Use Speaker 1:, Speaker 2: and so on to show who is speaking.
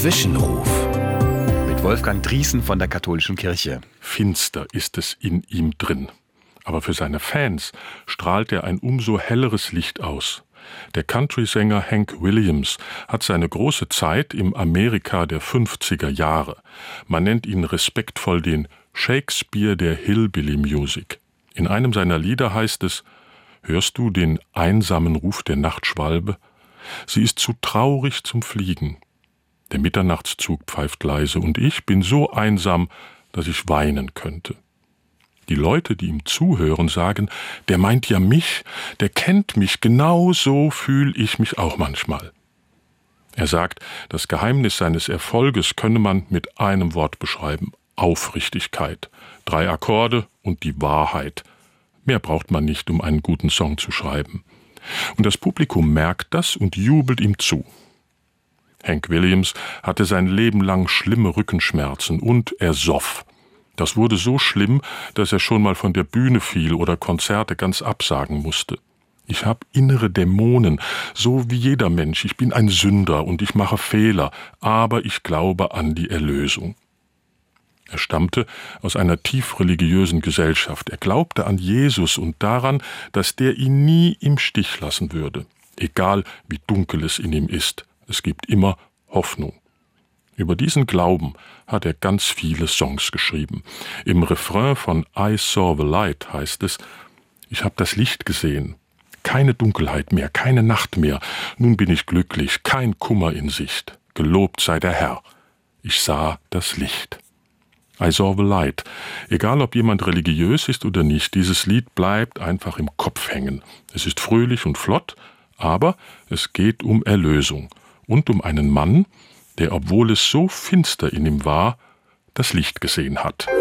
Speaker 1: Zwischenruf mit Wolfgang Driesen von der Katholischen Kirche.
Speaker 2: Finster ist es in ihm drin. Aber für seine Fans strahlt er ein umso helleres Licht aus. Der Country-Sänger Hank Williams hat seine große Zeit im Amerika der 50er Jahre. Man nennt ihn respektvoll den Shakespeare der Hillbilly Music. In einem seiner Lieder heißt es: Hörst du den einsamen Ruf der Nachtschwalbe? Sie ist zu traurig zum Fliegen. Der Mitternachtszug pfeift leise und ich bin so einsam, dass ich weinen könnte. Die Leute, die ihm zuhören, sagen, der meint ja mich, der kennt mich, genau so fühle ich mich auch manchmal. Er sagt, das Geheimnis seines Erfolges könne man mit einem Wort beschreiben: Aufrichtigkeit. 3 Akkorde und die Wahrheit. Mehr braucht man nicht, um einen guten Song zu schreiben. Und das Publikum merkt das und jubelt ihm zu. Hank Williams hatte sein Leben lang schlimme Rückenschmerzen und er soff. Das wurde so schlimm, dass er schon mal von der Bühne fiel oder Konzerte ganz absagen musste. Ich habe innere Dämonen, so wie jeder Mensch. Ich bin ein Sünder und ich mache Fehler, aber ich glaube an die Erlösung. Er stammte aus einer tief religiösen Gesellschaft. Er glaubte an Jesus und daran, dass der ihn nie im Stich lassen würde, egal wie dunkel es in ihm ist. Es gibt immer Hoffnung. Über diesen Glauben hat er ganz viele Songs geschrieben. Im Refrain von I Saw the Light heißt es: Ich habe das Licht gesehen. Keine Dunkelheit mehr, keine Nacht mehr. Nun bin ich glücklich, kein Kummer in Sicht. Gelobt sei der Herr. Ich sah das Licht. I saw the light. Egal, ob jemand religiös ist oder nicht, dieses Lied bleibt einfach im Kopf hängen. Es ist fröhlich und flott, aber es geht um Erlösung und um einen Mann, der, obwohl es so finster in ihm war, das Licht gesehen hat.